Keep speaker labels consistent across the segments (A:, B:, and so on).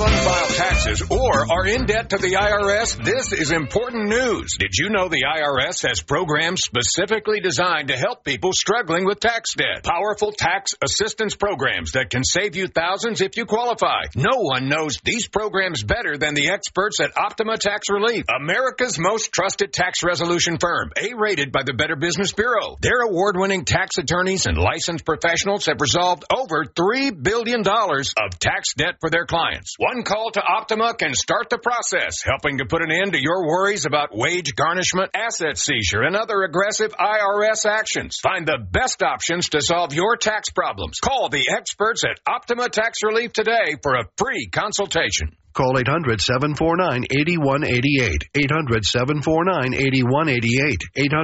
A: refund, file taxes, or are in debt to the IRS, this is important news. Did you know the IRS has programs specifically designed to help people struggling with tax debt? Powerful tax assistance programs that can save you thousands if you qualify. No one knows these programs better than the experts at Optima Tax Relief, America's most trusted tax resolution firm, A-rated by the Better Business Bureau. Their award-winning tax attorneys and licensed professionals have resolved over $3 billion of tax debt for their clients. One call to Optima can start the process, helping to put an end to your worries about wage garnishment, asset seizure, and other aggressive IRS actions. Find the best options to solve your tax problems. Call the experts at Optima Tax Relief today for a free consultation.
B: Call 800-749-8188. 800-749-8188.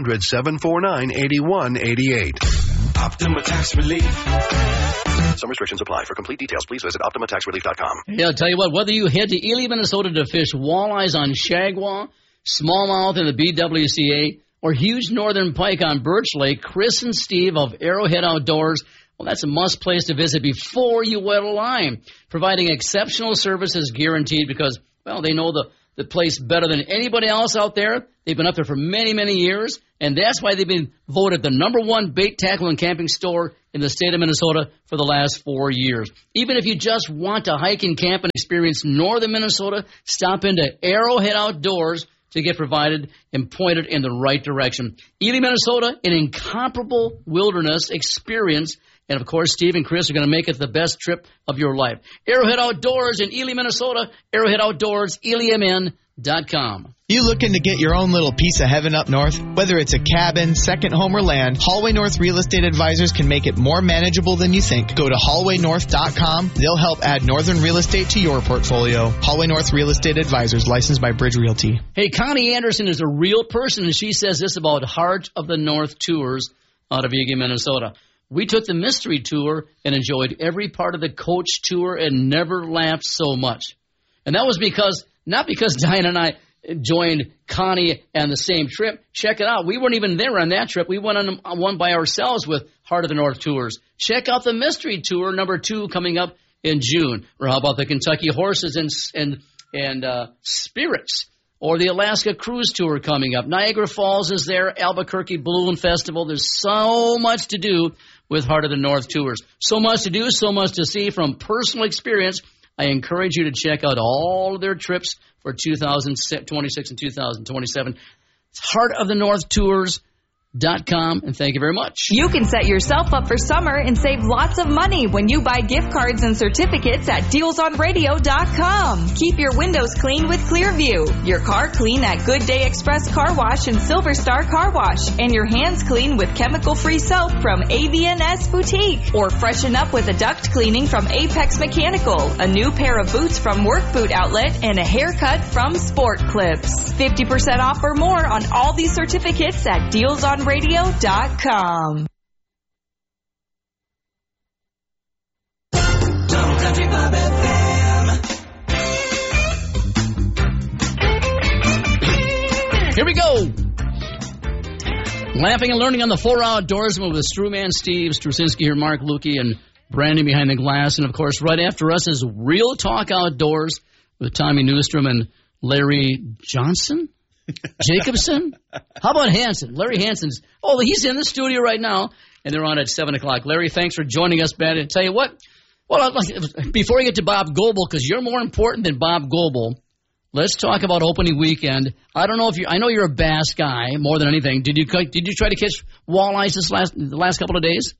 B: 800-749-8188.
C: Optima Tax Relief.
B: Some restrictions apply. For complete details, please visit OptimaTaxRelief.com.
D: Yeah, I'll tell you what, whether you head to Ely, Minnesota to fish walleyes on Shagwa, smallmouth in the BWCA, or huge northern pike on Birch Lake, Chris and Steve of Arrowhead Outdoors, well, that's a must place to visit before you wet a line. Providing exceptional service is guaranteed because, well, they know the place better than anybody else out there. They've been up there for many, many years, and that's why they've been voted the #1 bait, tackle, and camping store in the state of Minnesota for the last 4 years. Even if you just want to hike and camp and experience northern Minnesota, stop into Arrowhead Outdoors to get provided and pointed in the right direction. Ely, Minnesota, an incomparable wilderness experience. And, of course, Steve and Chris are going to make it the best trip of your life. Arrowhead Outdoors in Ely, Minnesota. Arrowhead Outdoors, ElyMN.com.
E: You looking to get your own little piece of heaven up north? Whether it's a cabin, second home, or land, Hallway North Real Estate Advisors can make it more manageable than you think. Go to hallwaynorth.com. They'll help add northern real estate to your portfolio. Hallway North Real Estate Advisors, licensed by Bridge Realty.
D: Hey, Connie Anderson is a real person, and she says this about Heart of the North Tours out of Eagan, Minnesota. We took the mystery tour and enjoyed every part of the coach tour and never laughed so much. And that was not because Diane and I joined Connie on the same trip. Check it out. We weren't even there on that trip. We went on one by ourselves with Heart of the North Tours. Check out the mystery tour #2 coming up in June. Or how about the Kentucky Horses and Spirits? Or the Alaska Cruise Tour coming up. Niagara Falls is there. Albuquerque Balloon Festival. There's so much to do with Heart of the North Tours. So much to do, so much to see from personal experience. I encourage you to check out all of their trips for 2026 and 2027. HeartoftheNorthTours.com, and thank you very much.
F: You can set yourself up for summer and save lots of money when you buy gift cards and certificates at DealsOnRadio.com. Keep your windows clean with Clearview, your car clean at Good Day Express Car Wash and Silver Star Car Wash, and your hands clean with chemical-free soap from AV&S Boutique. Or freshen up with a duct cleaning from Apex Mechanical, a new pair of boots from Work Boot Outlet, and a haircut from Sport Clips. 50% off or more on all these certificates at DealsOnRadio.com. Country Club FM.
D: Here we go. Laughing and learning on the 4 Outdoorsman with Strewman Steve, Strusinski here, Mark Lukey, and Brandon behind the glass. And, of course, right after us is Real Talk Outdoors with Tommy Newstrom and Larry Johnson? Jacobson? How about Hansen? Larry Hansen's, he's in the studio right now, and they're on at 7 o'clock. Larry, thanks for joining us, Ben. And tell you what, before you get to Bob Goebel, because you're more important than Bob Goebel, let's talk about opening weekend. I don't know I know you're a bass guy more than anything. Did you try to catch walleyes the last couple of days?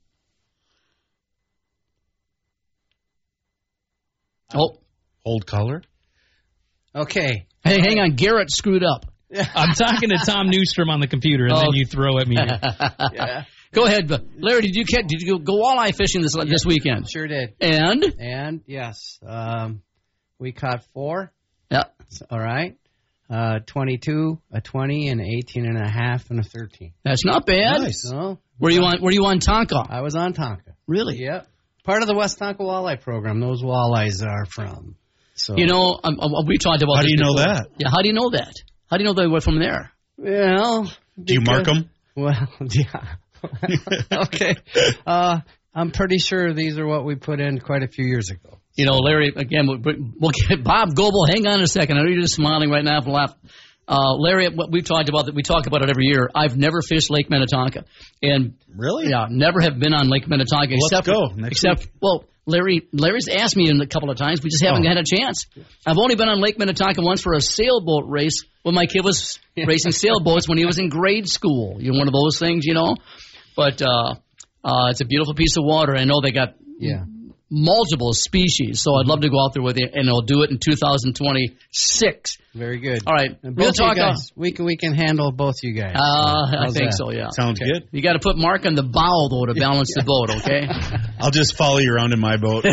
G: Hold color. Okay.
D: Hey, hang on. Garrett screwed up.
H: I'm talking to Tom Newstrom on the computer, and then you throw at me.
D: Yeah. Go ahead, Larry. Did you go walleye fishing this weekend?
G: Sure did.
D: And
G: yes, we caught 4.
D: Yeah.
G: All right. 22, a 20, an 18 and a half, and a 13.
D: That's not bad.
G: Nice. No.
D: Were you on Tonka?
G: I was on Tonka.
D: Really?
G: Yep. Part of the West Tonka Walleye Program. Those walleyes are from. So
D: we talked about.
I: How do you know that?
D: Yeah. How do you know that? How do you know they were from there?
G: Well,
I: do you mark them?
G: Well, yeah. Okay. I'm pretty sure these are what we put in quite a few years ago.
D: Larry, again, we'll get Bob Goebel. Hang on a second. I know you're just smiling right now for laugh. Larry, we talk about it every year. I've never fished Lake Minnetonka. And
C: really?
D: Yeah, never have been on Lake Minnetonka.
C: Let's go next week.
D: Well, Larry's asked me a couple of times. We just haven't had a chance. I've only been on Lake Minnetonka once for a sailboat race when my kid was racing sailboats when he was in grade school. One of those things, But it's a beautiful piece of water. I know they got multiple species, so I'd love to go out there with you, and I'll do it in 2026.
G: Very good.
D: All right,
G: we'll talk. We can handle both you guys.
D: I think so. Yeah,
C: sounds good.
D: You got to put Mark on the bow though to balance the boat. Okay.
C: I'll just follow you around in my boat.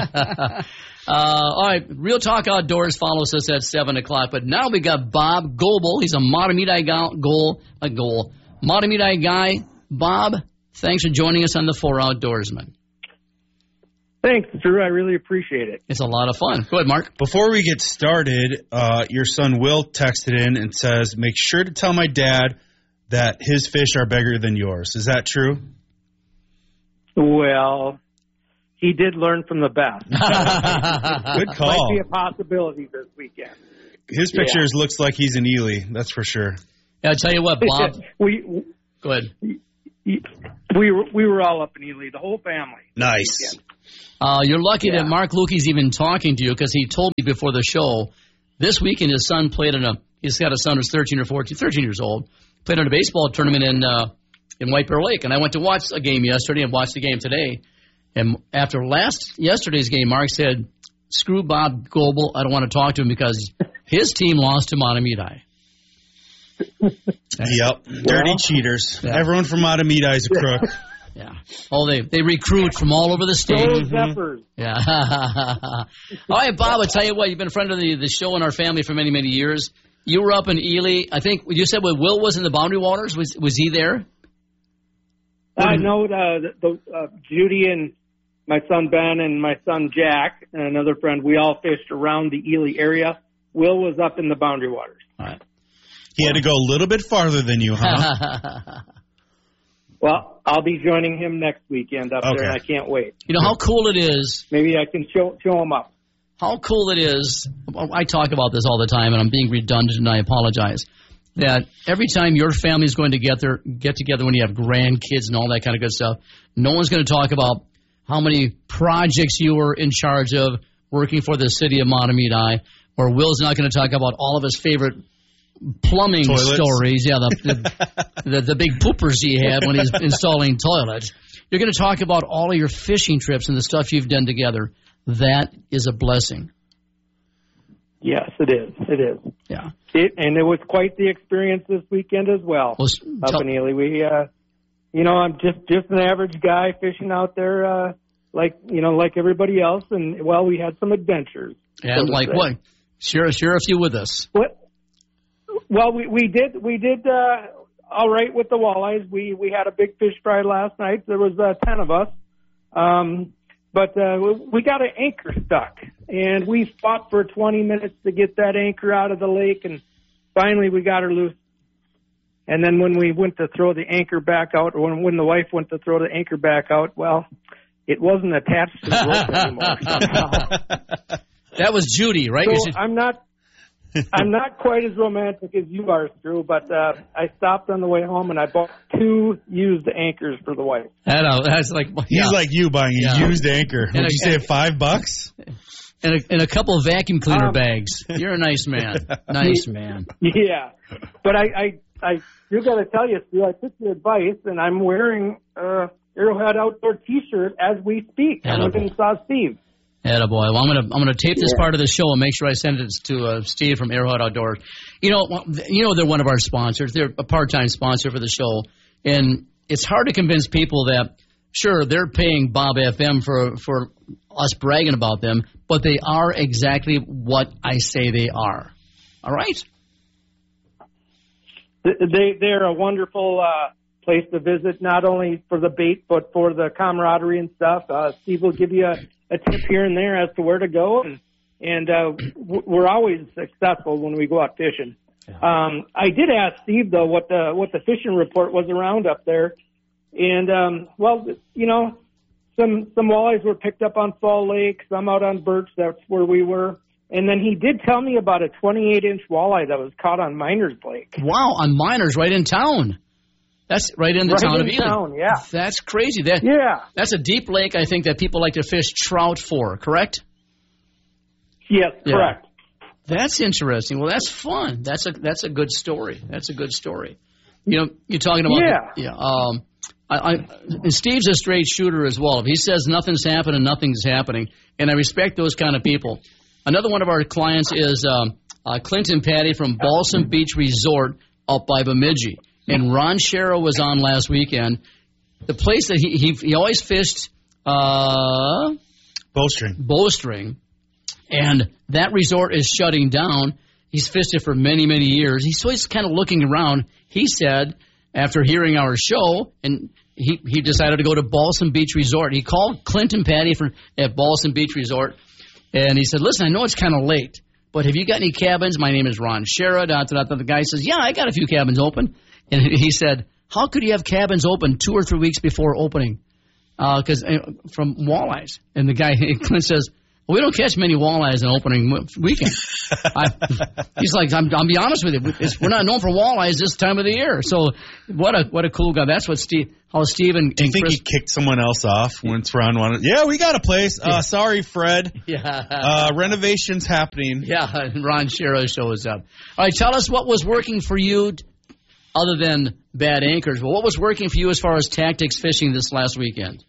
D: All right, Real Talk Outdoors follows us at 7:00. But now we got Bob Goebel. He's a Mahtomedi Mahtomedi guy. Bob, thanks for joining us on the 4 Outdoorsmen.
I: Thanks, Drew. I really appreciate it.
D: It's a lot of fun. Go ahead, Mark.
C: Before we get started, your son Will texted in and says, make sure to tell my dad that his fish are bigger than yours. Is that true?
I: Well, he did learn from the best.
C: Good call.
I: Might be a possibility this weekend.
C: His pictures looks like he's in Ely, that's for sure.
D: Yeah, I'll tell you what, Bob. Go ahead.
I: We were all up in Ely, the whole family.
C: Nice.
D: You're lucky that Mark Lukey's even talking to you, because he told me before the show this weekend his son played he's got a son who's 13 years old, played in a baseball tournament in White Bear Lake. And I went to watch a game yesterday and watched the game today. And after yesterday's game, Mark said, screw Bob Goebel, I don't want to talk to him because his team lost to Mahtomedi.
C: Yep. Dirty cheaters. Yeah. Everyone from Mahtomedi is a crook.
D: Yeah. Oh, they recruit from all over the state.
I: Zeppers.
D: Yeah. All right, Bob, I'll tell you what, you've been a friend of the show and our family for many, many years. You were up in Ely. I think you said when Will was in the Boundary Waters. Was he there?
I: I know Judy and my son Ben and my son Jack and another friend, we all fished around the Ely area. Will was up in the Boundary Waters.
D: All right.
C: He had to go a little bit farther than you, huh?
I: Well, I'll be joining him next weekend up there, and I can't wait.
D: You know how cool it is?
I: Maybe I can show him up.
D: How cool it is. I talk about this all the time, and I'm being redundant, and I apologize. That every time your family's going to get together when you have grandkids and all that kind of good stuff, no one's going to talk about how many projects you were in charge of working for the city of Mahtomedi, or Will's not going to talk about all of his favorite plumbing stories. Yeah, the big poopers he had when he's installing toilets. You're going to talk about all of your fishing trips and the stuff you've done together. That is a blessing.
I: Yes, it is. It is.
D: Yeah.
I: And it was quite the experience this weekend as well. Up in Ely, we, I'm just an average guy fishing out there, like everybody else, and we had some adventures.
D: Yeah, like what? Share a few with us.
I: What? Well, we did all right with the walleyes. We had a big fish fry last night. There was 10 of us, but we got an anchor stuck, and we fought for 20 minutes to get that anchor out of the lake, and finally we got her loose. And then when we went to throw the anchor back out, or when the wife went to throw the anchor back out, well, it wasn't attached to the rope anymore somehow.
D: That was Judy, right?
I: So I'm not quite as romantic as you are, Drew, but I stopped on the way home and I bought 2 used anchors for the wife.
D: That's like
C: he's like you buying a used anchor. Would you say $5?
D: And a couple of vacuum cleaner bags. You're a nice man. Nice man.
I: Yeah, but I you got to tell you, Stu, I took your advice and I'm wearing Arrowhead Outdoor T-shirt as we speak. I went and saw Steve.
D: Attaboy. Well, I'm gonna tape this part of the show and make sure I send it to Steve from Arrowhead Outdoors. You know they're one of our sponsors. They're a part-time sponsor for the show, and it's hard to convince people that sure they're paying Bob FM for us bragging about them, but they are exactly what I say they are. All right.
I: They're a wonderful place to visit, not only for the bait but for the camaraderie and stuff. Steve will give you a tip here and there as to where to go, and we're always successful when we go out fishing. I did ask Steve though what the fishing report was around up there, and some walleyes were picked up on Fall Lake, some out on Birch. That's where we were. And then he did tell me about a 28-inch walleye that was caught on Miners Lake.
D: Wow, on Miners, right in town. That's right in the town of Ely.
I: Town, yeah.
D: That's crazy.
I: Yeah.
D: That's a deep lake, I think, that people like to fish trout for, correct?
I: Yes, correct.
D: That's interesting. Well, that's fun. That's a good story. That's a good story. You know, you're talking about and Steve's a straight shooter as well. If he says nothing's happening, nothing's happening, and I respect those kind of people. Another one of our clients is Clinton Patty from Balsam Beach Resort up by Bemidji, and Ron Shero was on last weekend. The place that he always fished bowstring. And that resort is shutting down. He's fished it for many, many years. He's always kind of looking around. He said, after hearing our show, and he decided to go to Balsam Beach Resort. He called Clinton Patty at Balsam Beach Resort, and he said, listen, I know it's kind of late, but have you got any cabins? My name is Ron Shera. The guy says, yeah, I got a few cabins open. And he said, how could you have cabins open 2 or 3 weeks before opening? Because from walleyes. And the guy, Clint says, we don't catch many walleyes in opening weekend. He's like, I'll be honest with you, we're not known for walleyes this time of the year. So what a cool guy. That's what Steve and
C: Do you think
D: Chris,
C: he kicked someone else off once Ron wanted? Yeah, we got a place. Sorry, Fred.
D: Yeah.
C: Renovation's happening.
D: Yeah, and Ron Shero shows up. All right, tell us what was working for you other than bad anchors. Well, what was working for you as far as tactics fishing this last weekend?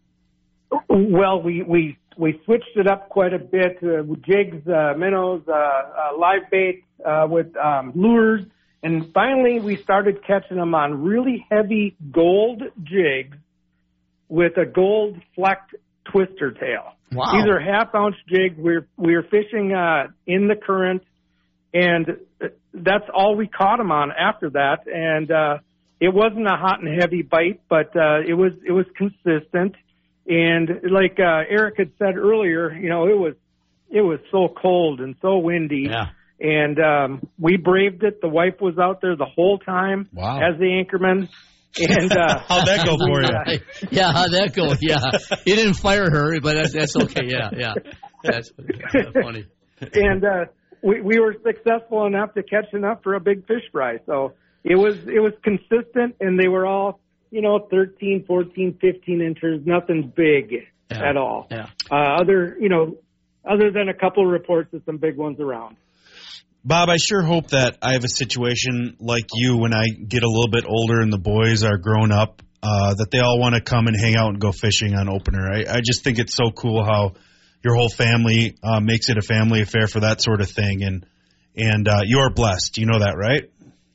I: Well, we switched it up quite a bit with jigs, minnows, live bait with lures, and finally we started catching them on really heavy gold jigs with a gold flecked twister tail.
D: Wow.
I: These are half-ounce jigs. We're fishing in the current, and that's all we caught them on after that. And it wasn't a hot and heavy bite, but it was consistent. And like Eric had said earlier, you know, it was so cold and so windy.
D: Yeah.
I: And we braved it. The wife was out there the whole time as the anchorman. And
C: how'd that go for you?
D: Yeah, how'd that go? Yeah, you didn't fire her, but that's okay. Yeah, that's funny.
I: And we were successful enough to catch enough for a big fish fry. So it was consistent, and they were all, you know, 13, 14, 15 inches, nothing big at all.
D: Yeah.
I: Other than a couple of reports of some big ones around.
C: Bob, I sure hope that I have a situation like you when I get a little bit older and the boys are grown up, that they all want to come and hang out and go fishing on opener. I just think it's so cool how your whole family makes it a family affair for that sort of thing. And you're blessed. You know that, right?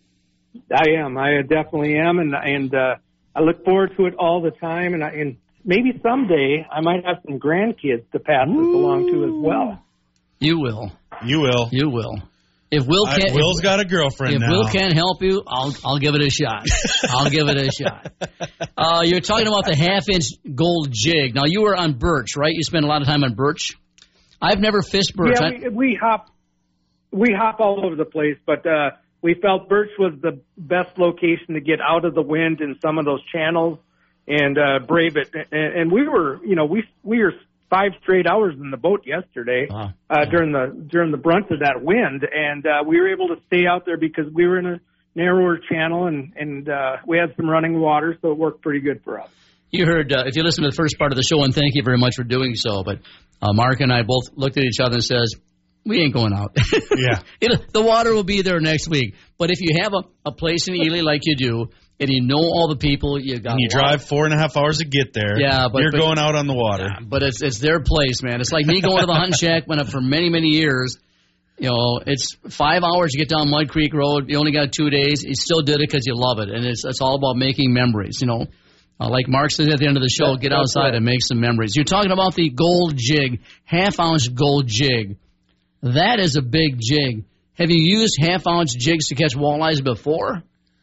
I: I am. I definitely am. And I look forward to it all the time. And maybe someday I might have some grandkids to pass this along to as well.
D: You will.
C: You will.
D: You will. If Will can't,
C: Will's got a girlfriend now.
D: If Will can't help you, I'll give it a shot. I'll give it a shot. You're talking about the half-inch gold jig. Now, you were on Birch, right? You spent a lot of time on Birch. I've never fished Birch.
I: Yeah, we hop all over the place, but we felt Birch was the best location to get out of the wind in some of those channels and brave it. And we were, we were 5 straight hours in the boat yesterday during the brunt of that wind, and we were able to stay out there because we were in a narrower channel and we had some running water, so it worked pretty good for us.
D: You heard, if you listen to the first part of the show, and thank you very much for doing so, but Mark and I both looked at each other and says, we ain't going out.
C: Yeah.
D: The water will be there next week. But if you have a place in Ely like you do, and you know all the people, you got.
C: And you drive 4.5 hours to get there.
D: Yeah, but
C: you're going out on the water.
D: Yeah, but it's their place, man. It's like me going to the hunting shack. Went up for many years. You know, it's 5 hours to get down Mud Creek Road. You only got 2 days. You still did it because you love it, and it's all about making memories. You know, like Mark said at the end of the show, get outside and make some memories. You're talking about the gold jig, half-ounce gold jig. That is a big jig. Have you used half-ounce jigs to catch walleyes before?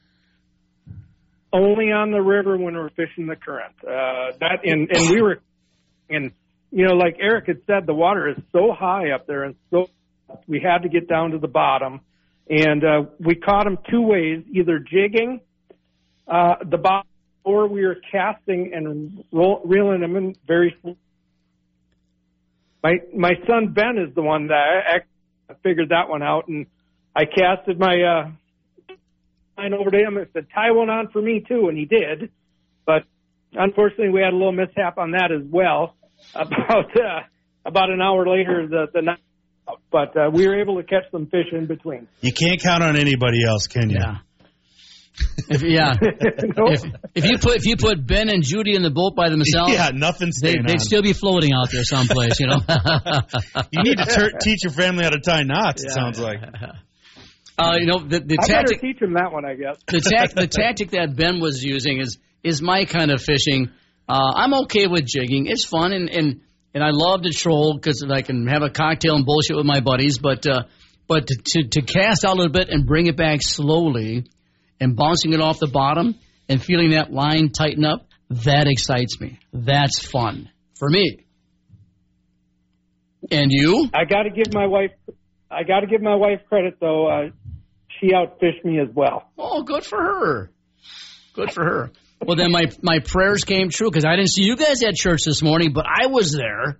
I: Only on the river when we're fishing the current. We were, like Eric had said, the water is so high up there, and so we had to get down to the bottom, and we caught them 2 ways: either jigging the bottom or we were casting and reeling them in very slow. My son Ben is the one that I figured that one out, and I casted my line over to him and said, tie one on for me too, and he did. But unfortunately, we had a little mishap on that as well. About an hour later, the night. But we were able to catch some fish in between.
C: You can't count on anybody else, can you?
D: Yeah. If you put Ben and Judy in the boat by themselves,
C: nothing's staying
D: they'd
C: on.
D: still be floating out there someplace. You
C: need to teach your family how to tie knots. It sounds like.
D: The
I: I
D: tactic.
I: better teach him that one, I guess.
D: The tactic that Ben was using is my kind of fishing. I'm okay with jigging. It's fun and I love to troll because I can have a cocktail and bullshit with my buddies. But to cast out a little bit and bring it back slowly and bouncing it off the bottom and feeling that line tighten up, that excites me. That's fun for me. And you?
I: I got to give my wife credit though. She outfished me as well.
D: Oh, good for her. Good for her. Well, then my prayers came true because I didn't see you guys at church this morning, but I was there.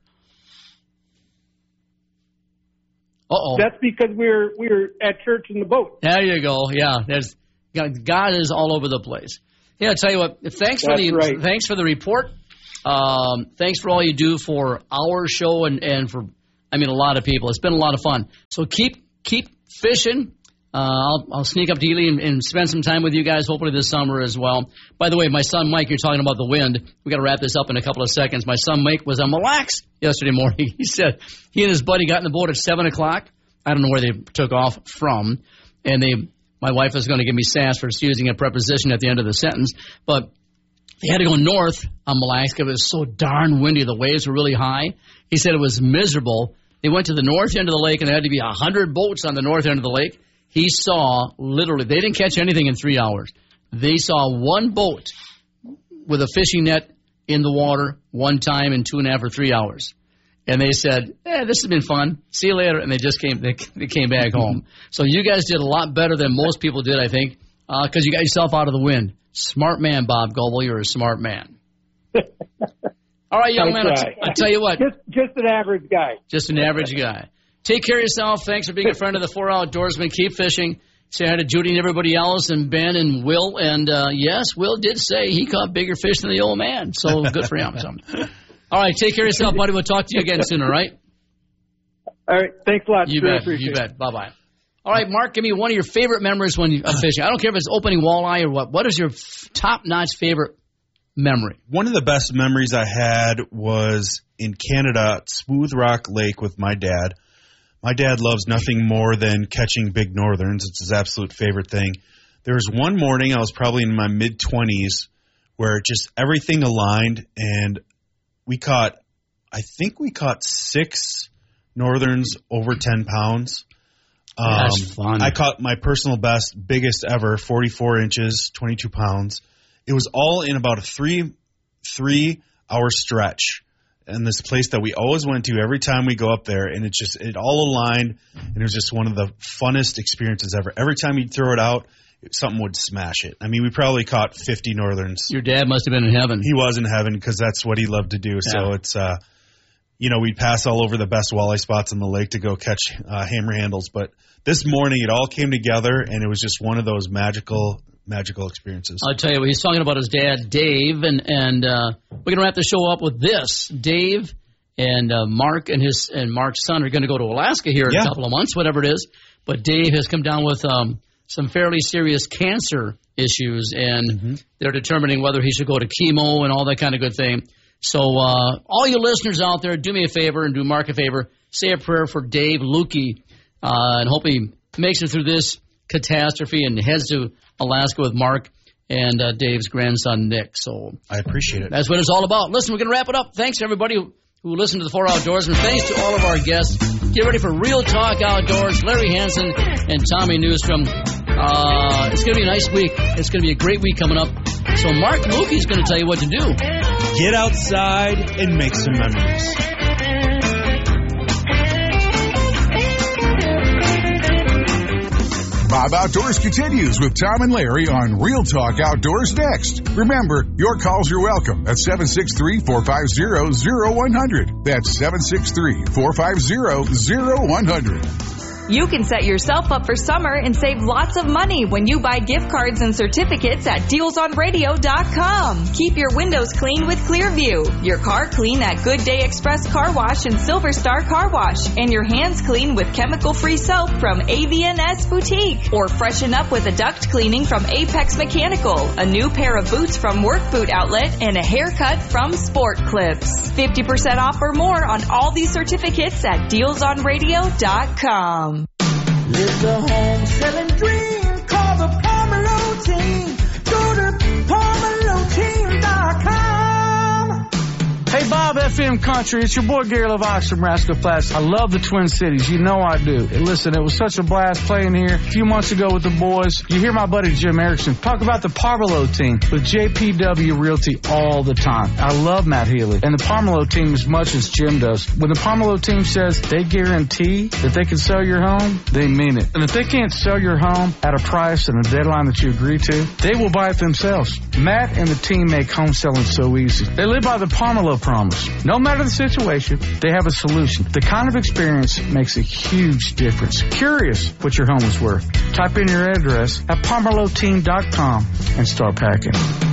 D: Uh-oh.
I: That's because we were at church in the boat.
D: There you go. Yeah, God is all over the place. Yeah, I'll tell you what. Thanks for the report. Thanks for all you do for our show and for a lot of people. It's been a lot of fun. So keep fishing. I'll sneak up to Ely and spend some time with you guys, hopefully this summer as well. By the way, my son Mike, you're talking about the wind. We got to wrap this up in a couple of seconds. My son Mike was on Mille Lacs yesterday morning. He said he and his buddy got in the boat at 7 o'clock. I don't know where they took off from, and my wife is going to give me sass for using a preposition at the end of the sentence, but they had to go north on Mille Lacs because it was so darn windy. The waves were really high. He said it was miserable. They went to the north end of the lake, and there had to be 100 boats on the north end of the lake. He saw, literally, they didn't catch anything in 3 hours. They saw one boat with a fishing net in the water one time in 2.5 or 3 hours. And they said, this has been fun. See you later. And they just came back home. So you guys did a lot better than most people did, I think, because you got yourself out of the wind. Smart man, Bob Goble. You're a smart man. All right, young man, I'll tell you what.
I: Just an average guy.
D: Just an average guy. Take care of yourself. Thanks for being a friend of the 4 Outdoorsmen. Keep fishing. Say hi to Judy and everybody else and Ben and Will. And, yes, Will did say he caught bigger fish than the old man. So good for him. All right, take care of yourself, buddy. We'll talk to you again soon, all right?
I: All right, thanks a lot.
D: You bet. Bye-bye. All right, Mark, give me one of your favorite memories when you're fishing. I don't care if it's opening walleye or what. What is your top-notch favorite memory?
C: One of the best memories I had was in Canada at Smooth Rock Lake with my dad. My dad loves nothing more than catching big northerns. It's his absolute favorite thing. There was one morning, I was probably in my mid-20s, where just everything aligned, and I think we caught 6 northerns over 10 pounds.
D: That's fun.
C: I caught my personal best, biggest ever, 44 inches, 22 pounds. It was all in about a 3-hour stretch. And this place that we always went to every time we go up there, and it all aligned, and it was just one of the funnest experiences ever. Every time you'd throw it out, something would smash it. I mean, we probably caught 50 northerns.
D: Your dad must have been in heaven.
C: He was in heaven because that's what he loved to do. Yeah. So it's, we'd pass all over the best walleye spots in the lake to go catch hammer handles. But this morning, it all came together, and it was just one of those magical experiences.
D: I'll tell you what, he's talking about his dad, Dave, and we're going to wrap the show up with this. Dave and Mark and Mark's son are going to go to Alaska here in a couple of months, whatever it is. But Dave has come down with some fairly serious cancer issues, and they're determining whether he should go to chemo and all that kind of good thing. So all you listeners out there, do me a favor and do Mark a favor. Say a prayer for Dave Lukey, and hope he makes it through this catastrophe and heads to Alaska with Mark and Dave's grandson, Nick. So
C: I appreciate it.
D: That's what it's all about. Listen, we're going to wrap it up. Thanks to everybody who listened to the 4 Outdoorsmen. Thanks to all of our guests. Get ready for Real Talk Outdoors, Larry Hansen and Tommy Newstrom. It's going to be a nice week. It's going to be a great week coming up. So Mark Lukey is going to tell you what to do.
C: Get outside and make some memories.
J: Bob Outdoors continues with Tom and Larry on Real Talk Outdoors next. Remember, your calls are welcome at 763-450-0100. That's 763-450-0100.
F: You can set yourself up for summer and save lots of money when you buy gift cards and certificates at DealsOnRadio.com. Keep your windows clean with Clearview, your car clean at Good Day Express Car Wash and Silver Star Car Wash, and your hands clean with chemical-free soap from AVNS Boutique. Or freshen up with a duct cleaning from Apex Mechanical, a new pair of boots from Work Boot Outlet, and a haircut from Sport Clips. 50% off or more on all these certificates at DealsOnRadio.com.
K: Live the home selling dream. Call the Pomelo team. Go to PomeloTeam.com. Hey, Bob FM Country, it's your boy Gary LaVox from Rascal Flats. I love the Twin Cities. You know I do. And listen, it was such a blast playing here a few months ago with the boys. You hear my buddy Jim Erickson talk about the Pomelo team with JPW Realty all the time. I love Matt Healy and the Pomelo team as much as Jim does. When the Pomelo team says they guarantee that they can sell your home, they mean it. And if they can't sell your home at a price and a deadline that you agree to, they will buy it themselves. Matt and the team make home selling so easy. They live by the Pomelo promise. No matter the situation, they have a solution. The kind of experience makes a huge difference. Curious what your home is worth? Type in your address at PomeloTeam.com and start packing.